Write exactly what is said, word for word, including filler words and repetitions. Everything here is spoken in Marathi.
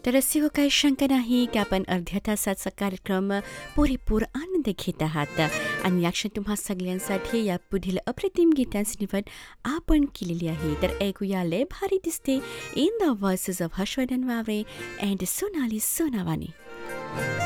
तर असे हो काही शंका नाही की आपण अर्ध्या तासाचा कार्यक्रम पुरेपूर आनंद घेत आहात आणि या क्षणी तुम्हा सगळ्यांसाठी या पुढील अप्रतिम गीतांची निवड आपण केलेली आहे. तर ऐकूया लय भारी दिसते in the voices of Harshvardhan Waware and Sonali सोनावानी.